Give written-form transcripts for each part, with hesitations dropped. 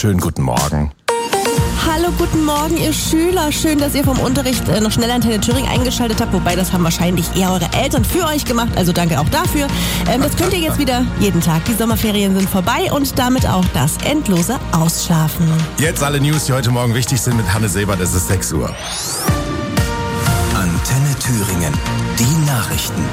schönen guten Morgen. Hallo, guten Morgen, ihr Schüler. Schön, dass ihr vom Unterricht noch schnell Antenne Thüringen eingeschaltet habt. Wobei, das haben wahrscheinlich eher eure Eltern für euch gemacht. Also danke auch dafür. Das könnt ihr jetzt wieder jeden Tag. Die Sommerferien sind vorbei und damit auch das endlose Ausschlafen. Jetzt alle News, die heute Morgen wichtig sind mit Hanne Sebert. Es ist 6 Uhr. Antenne Thüringen. Die Nachrichten.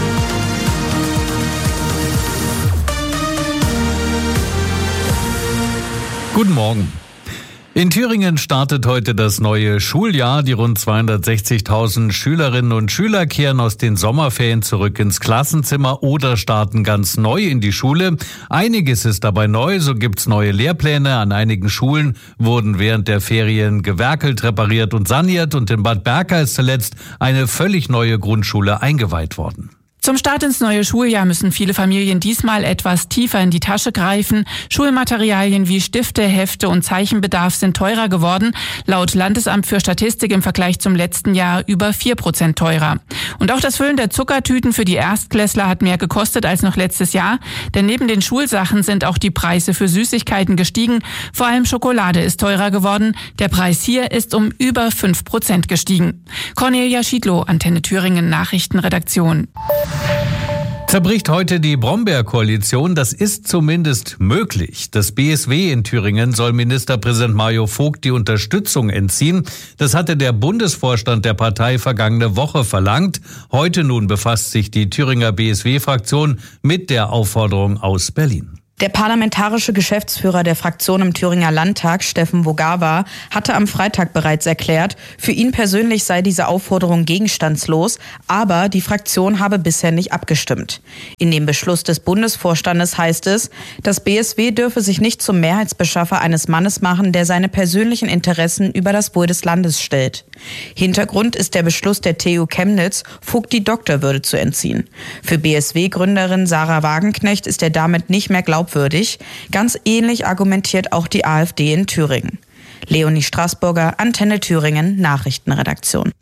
Guten Morgen. In Thüringen startet heute das neue Schuljahr. Die rund 260.000 Schülerinnen und Schüler kehren aus den Sommerferien zurück ins Klassenzimmer oder starten ganz neu in die Schule. Einiges ist dabei neu, so gibt's neue Lehrpläne. An einigen Schulen wurden während der Ferien gewerkelt, repariert und saniert. Und in Bad Berka ist zuletzt eine völlig neue Grundschule eingeweiht worden. Zum Start ins neue Schuljahr müssen viele Familien diesmal etwas tiefer in die Tasche greifen. Schulmaterialien wie Stifte, Hefte und Zeichenbedarf sind teurer geworden. Laut Landesamt für Statistik im Vergleich zum letzten Jahr über 4% teurer. Und auch das Füllen der Zuckertüten für die Erstklässler hat mehr gekostet als noch letztes Jahr. Denn neben den Schulsachen sind auch die Preise für Süßigkeiten gestiegen. Vor allem Schokolade ist teurer geworden. Der Preis hier ist um über 5% gestiegen. Cornelia Schiedlow, Antenne Thüringen Nachrichtenredaktion. Zerbricht heute die Brombeer-Koalition? Das ist zumindest möglich. Das BSW in Thüringen soll Ministerpräsident Mario Vogt die Unterstützung entziehen. Das hatte der Bundesvorstand der Partei vergangene Woche verlangt. Heute nun befasst sich die Thüringer BSW-Fraktion mit der Aufforderung aus Berlin. Der parlamentarische Geschäftsführer der Fraktion im Thüringer Landtag, Steffen Vogawa, hatte am Freitag bereits erklärt, für ihn persönlich sei diese Aufforderung gegenstandslos, aber die Fraktion habe bisher nicht abgestimmt. In dem Beschluss des Bundesvorstandes heißt es, das BSW dürfe sich nicht zum Mehrheitsbeschaffer eines Mannes machen, der seine persönlichen Interessen über das Wohl des Landes stellt. Hintergrund ist der Beschluss der TU Chemnitz, Vogt die Doktorwürde zu entziehen. Für BSW-Gründerin Sarah Wagenknecht ist er damit nicht mehr glaubwürdig. Ganz ähnlich argumentiert auch die AfD in Thüringen. Leonie Straßburger, Antenne Thüringen, Nachrichtenredaktion.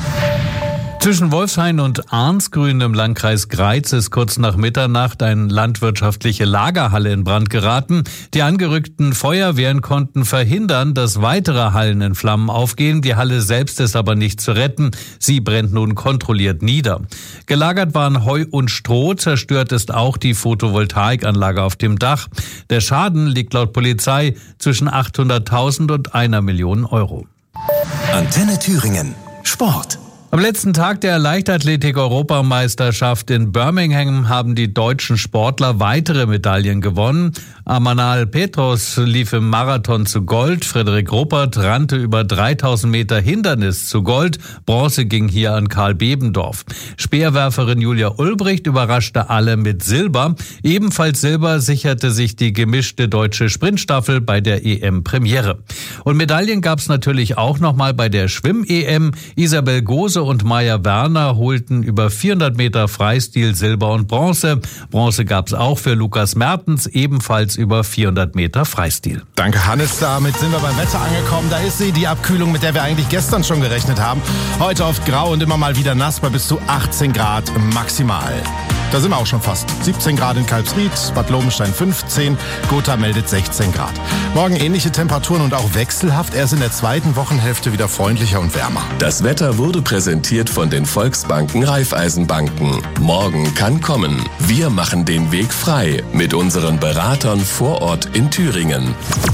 Zwischen Wolfshain und Arnsgrün im Landkreis Greiz ist kurz nach Mitternacht eine landwirtschaftliche Lagerhalle in Brand geraten. Die angerückten Feuerwehren konnten verhindern, dass weitere Hallen in Flammen aufgehen. Die Halle selbst ist aber nicht zu retten. Sie brennt nun kontrolliert nieder. Gelagert waren Heu und Stroh. Zerstört ist auch die Photovoltaikanlage auf dem Dach. Der Schaden liegt laut Polizei zwischen 800.000 und 1 Million Euro. Antenne Thüringen. Sport. Am letzten Tag der Leichtathletik-Europameisterschaft in Birmingham haben die deutschen Sportler weitere Medaillen gewonnen. Amanal Petros lief im Marathon zu Gold. Frederik Ruppert rannte über 3000 Meter Hindernis zu Gold. Bronze ging hier an Karl Bebendorf. Speerwerferin Julia Ulbricht überraschte alle mit Silber. Ebenfalls Silber sicherte sich die gemischte deutsche Sprintstaffel bei der EM-Premiere. Und Medaillen gab es natürlich auch nochmal bei der Schwimm-EM. Isabel Gose und Maja Werner holten über 400 Meter Freistil Silber und Bronze. Bronze gab es auch für Lukas Mertens, ebenfalls über 400 Meter Freistil. Danke, Hannes. Damit sind wir beim Wetter angekommen. Da ist sie, die Abkühlung, mit der wir eigentlich gestern schon gerechnet haben. Heute oft grau und immer mal wieder nass bei bis zu 18 Grad maximal. Da sind wir auch schon fast. 17 Grad in Kalbsried, Bad Lobenstein 15, Gotha meldet 16 Grad. Morgen ähnliche Temperaturen und auch wechselhaft. Erst in der zweiten Wochenhälfte wieder freundlicher und wärmer. Das Wetter wurde präsentiert von den Volksbanken Raiffeisenbanken. Morgen kann kommen. Wir machen den Weg frei mit unseren Beratern vor Ort in Thüringen.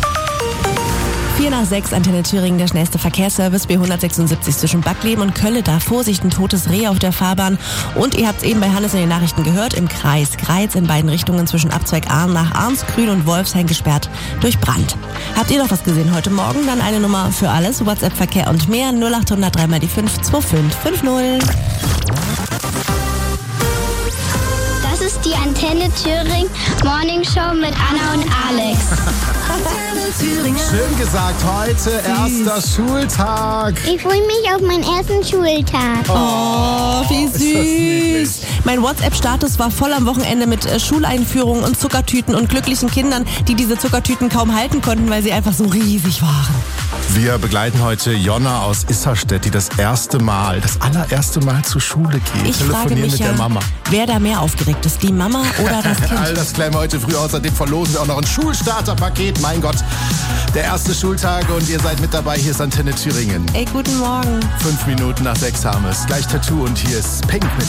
4 nach 6, Antenne Thüringen, der schnellste Verkehrsservice, B176 zwischen Backleben und Kölle. Da Vorsicht, ein totes Reh auf der Fahrbahn. Und ihr habt es eben bei Hannes in den Nachrichten gehört, im Kreis Greiz in beiden Richtungen zwischen Abzweig Ahn nach Arnsgrün und Wolfshain gesperrt durch Brand. Habt ihr noch was gesehen heute Morgen? Dann eine Nummer für alles, WhatsApp-Verkehr und mehr, 0800 3 mal die 5 2550. Das ist die Antenne Thüringen Morning Show mit Anna und Alex. Schön gesagt, heute erster Schultag. Ich freue mich auf meinen ersten Schultag. Oh, wie süß. Mein WhatsApp-Status war voll am Wochenende mit Schuleinführungen und Zuckertüten und glücklichen Kindern, die diese Zuckertüten kaum halten konnten, weil sie einfach so riesig waren. Wir begleiten heute Jonna aus Isserstedt, die das allererste Mal zur Schule geht. Ich frage mich mit der Mama. Wer da mehr aufgeregt ist, die Mama oder das Kind? All das klären wir heute früh. Außerdem verlosen wir auch noch ein Schulstarterpaket. Mein Gott, Der erste Schultag und ihr seid mit dabei. Hier ist Antenne Thüringen. Ey, guten Morgen. 5 Minuten nach 6 haben es. Gleich Tattoo und hier ist Pink mit